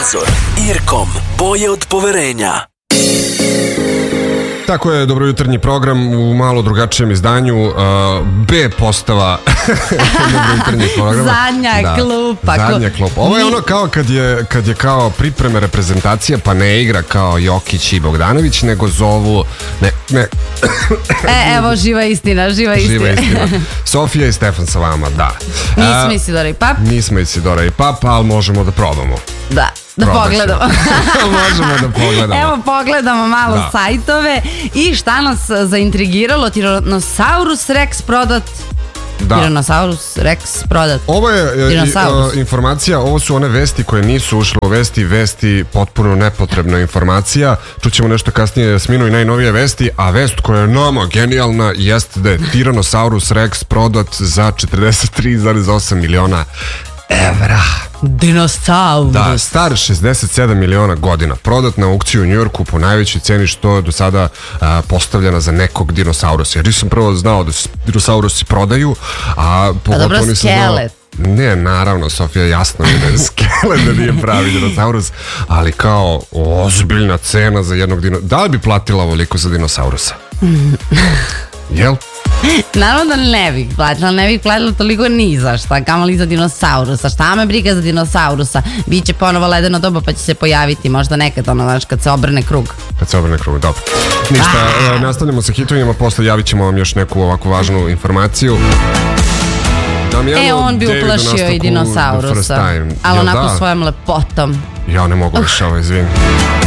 Nadzor, Irkom, boje od poverenja. Tako je, dobro jutarnji program u malo drugačijem izdanju, B postava dobro jutarnjeg programa. Zadnja klupa. Zadnja klupa. Ovo je ono kao kad je kao pripreme reprezentacija, pa ne igra kao Jokić i Bogdanović, nego zovu Evo, živa istina. Sofija i Stefan sa vama, da. Nismo Isidora i Pap. Nismo Isidora i Pap, ali možemo da probamo. Da pogledamo. Možemo da pogledamo. Evo, pogledamo malo sajtove i šta nas zaintrigiralo. Tyrannosaurus Rex prodat. Tyrannosaurus Rex prodat. Ovo je informacija, ovo su one vesti koje nisu ušle u vesti, potpuno nepotrebna informacija. Čućemo nešto kasnije Jasminu i najnovije vesti, a vest koja je nama genijalna jeste da je Tyrannosaurus Rex prodat za 43,8 miliona evra. Dinosaurus. Da, star 67 miliona godina, prodat na aukciju u Njujorku po najvećoj ceni što je do sada postavljena za nekog dinosaurusa. Jer nisam prvo znao da se dinosaurusi prodaju, a pogotovo nisam znao... Ne, naravno, Sofija, jasno je da je skelet, da nije pravi dinosaurus, ali kao ozbiljna cena za jednog dinosaurusa. Da li bi platila ovoliko za dinosaurusa? Jel? Naravno da ne bih platila toliko ni za šta, kamoli za dinosaurusa. Šta me briga za dinosaurusa? Biće ponovo ledeno doba pa će se pojaviti možda nekad, kad se obrne krug. Dobro. Ništa, nastavljamo sa hitovima, posle javit ćemo vam još neku ovako važnu informaciju. On bi uplašio i dinosaurusa, ali onako svojom lepotom. Ja ne mogu više, izvini.